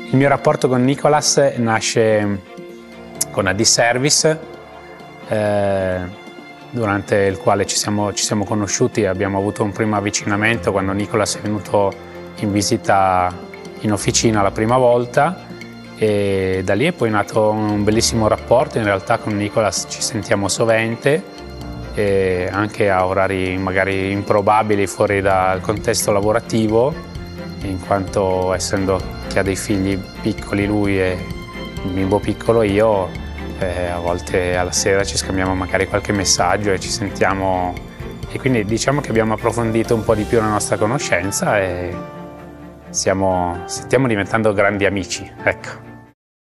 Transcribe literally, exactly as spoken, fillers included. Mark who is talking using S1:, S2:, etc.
S1: Il mio rapporto con Nicolas nasce con A D Service, eh, durante il quale ci siamo, ci siamo conosciuti e abbiamo avuto un primo avvicinamento quando Nicolas è venuto in visita in officina la prima volta, e da lì è poi nato un bellissimo rapporto. In realtà con Nicolas ci sentiamo sovente, e anche a orari magari improbabili fuori dal contesto lavorativo, in quanto essendo che ha dei figli piccoli lui e un bimbo piccolo io, eh, a volte alla sera ci scambiamo magari qualche messaggio e ci sentiamo, e quindi diciamo che abbiamo approfondito un po' di più la nostra conoscenza e stiamo, stiamo diventando grandi amici, ecco.